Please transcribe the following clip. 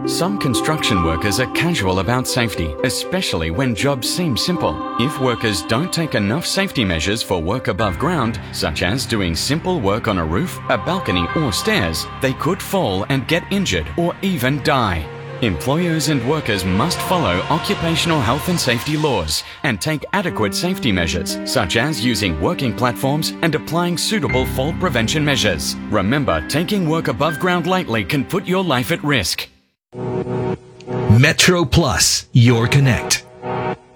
Some construction workers are casual about safety, especially when jobs seem simple. If workers don't take enough safety measures for work above ground, such as doing simple work on a roof, a balcony or stairs, they could fall and get injured or even die. Employers and workers must follow occupational health and safety laws and take adequate safety measures, such as using working platforms and applying suitable fall prevention measures. Remember, taking work above ground lightly can put your life at risk. Metro Plus, your connect.